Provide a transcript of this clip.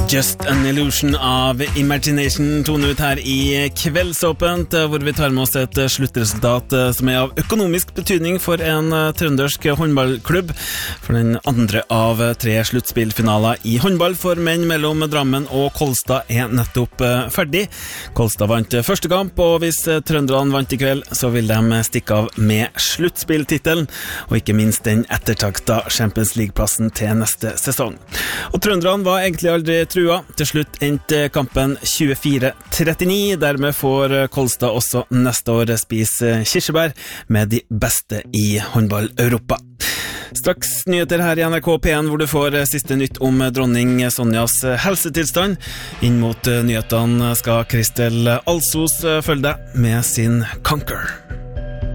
Just an Illusion av Imagination toner ut her i Kveldsåpent, hvor vi tar med oss et sluttresultat som av økonomisk betydning for en trøndersk håndballklubb. For den andre av 3 sluttspillfinaler i håndball for menn mellom Drammen og Kolstad nettopp ferdig. Kolstad vant første kamp, og hvis trønderne vant i kveld, så vil de stikke av med sluttspilltitelen, og ikke minst den ettertakta Champions League-plassen til neste sesong. Og trønderne var egentlig aldri trua. Til slutt endte kampen 24-39. Dermed får Kolstad også neste år spise kirsebær med de beste i håndball-Europa. Straks nyheter her i NRK P1, hvor du får siste nytt om dronning Sonjas helsetilstand. Inn mot nyhetene skal Kristel Alsos følge deg med sin Conquer.